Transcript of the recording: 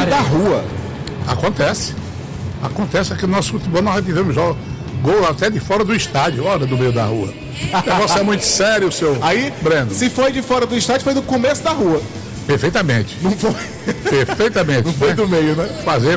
meio da rua. Acontece aqui no nosso futebol, nós já tivemos gol até de fora do estádio, olha, do meio da rua. O negócio é muito sério, seu Aí, Breno. se foi de fora do estádio, foi do começo da rua. Perfeitamente. Não foi. Perfeitamente. Não foi do meio, né? Fazer